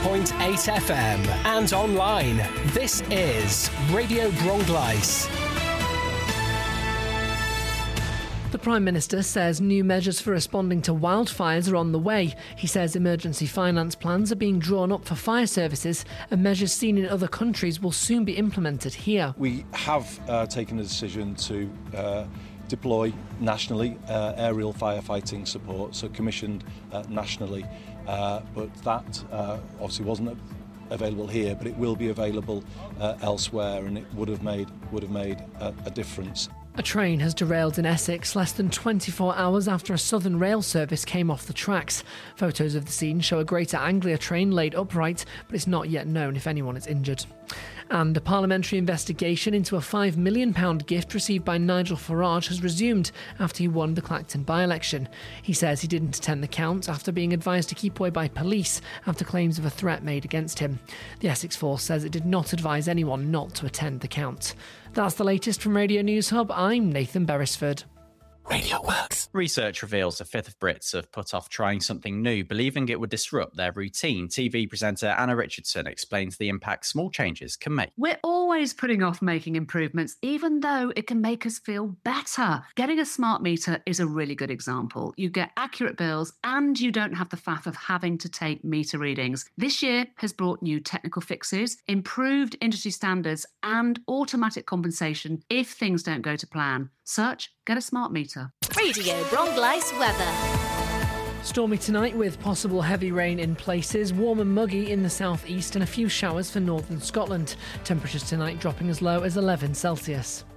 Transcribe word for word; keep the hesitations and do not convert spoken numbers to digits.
point eight F M and online. This is Radio Bronglais. The Prime Minister says new measures for responding to wildfires are on the way. He says emergency finance plans are being drawn up for fire services and measures seen in other countries will soon be implemented here. We have uh, taken a decision to uh, deploy nationally uh, aerial firefighting support, so commissioned uh, nationally, uh, but that uh, obviously wasn't available here, but it will be available uh, elsewhere, and it would have made would have made a, a difference. A train has derailed in Essex less than twenty-four hours after a Southern Rail service came off the tracks. Photos of the scene show a Greater Anglia train laid upright, but it's not yet known if anyone is injured. And a parliamentary investigation into a five million pounds gift received by Nigel Farage has resumed after he won the Clacton by-election. He says he didn't attend the count after being advised to keep away by police after claims of a threat made against him. The Essex Force says it did not advise anyone not to attend the count. That's the latest from Radio News Hub. I'm Nathan Beresford. Radio Works. Research reveals a fifth of Brits have put off trying something new, believing it would disrupt their routine. T V presenter Anna Richardson explains the impact small changes can make. We're always putting off making improvements, even though it can make us feel better. Getting a smart meter is a really good example. You get accurate bills and you don't have the faff of having to take meter readings. This year has brought new technical fixes, improved industry standards and automatic compensation if things don't go to plan. Search Get a Smart Meter. Radio Bronglais weather. Stormy tonight with possible heavy rain in places, warm and muggy in the southeast and a few showers for northern Scotland. Temperatures tonight dropping as low as eleven Celsius.